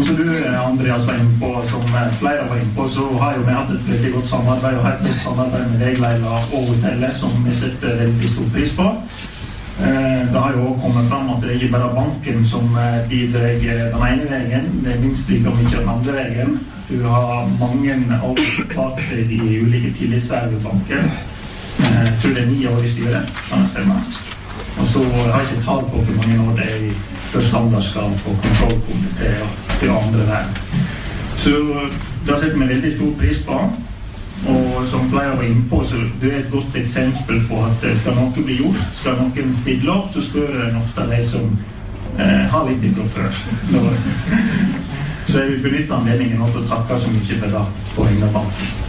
som du, Andreas, var inne på, som flere var inne på, så har jo vi hatt et veldig godt samarbeid, og har et godt samarbeid med deg, Leila, og hotellet, som vi setter veldig stor pris på. Det har jo også kommet fram at det er ikke bare banken som bidrar den ene veien, det er minst like mye den andre veien. Du har mange avtaler i ulike tillitsverv i banken. Jeg tror det er 9 år i styret, kan det stemme. Og så har jeg ikke tall på hvor mange år det er før standardskap og kontrollkomité til andre verden. Så det setter vi veldig stor pris på. Og som flere var inne på, så det er et godt eksempel på at skal noe bli gjort, skal noen stille opp, så spør en ofte de som har litt ifra før. Så jeg vil benytte anledningen til å takke så mye for det på Ingebanken.